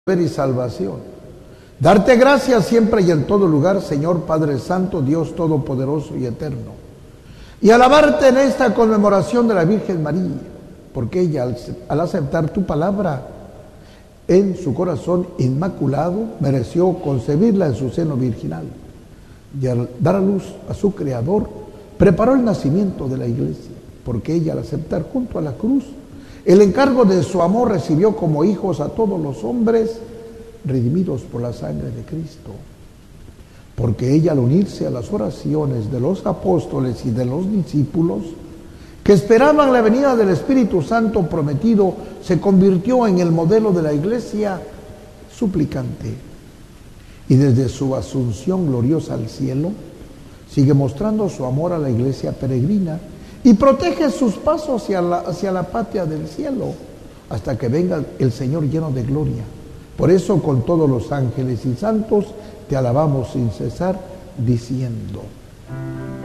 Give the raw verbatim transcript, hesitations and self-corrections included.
y salvación. Darte gracias siempre y en todo lugar, Señor Padre Santo, Dios Todopoderoso y Eterno. Y alabarte en esta conmemoración de la Virgen María, porque ella al, al aceptar tu palabra en su corazón inmaculado, mereció concebirla en su seno virginal. Y al dar a luz a su Creador, preparó el nacimiento de la Iglesia, porque ella al aceptar junto a la cruz el encargo de su amor, recibió como hijos a todos los hombres redimidos por la sangre de Cristo. Porque ella, al unirse a las oraciones de los apóstoles y de los discípulos que esperaban la venida del Espíritu Santo prometido, se convirtió en el modelo de la Iglesia suplicante. Y desde su asunción gloriosa al cielo, sigue mostrando su amor a la Iglesia peregrina y protege sus pasos hacia la, hacia la patria del cielo, hasta que venga el Señor lleno de gloria. Por eso, con todos los ángeles y santos, te alabamos sin cesar, diciendo: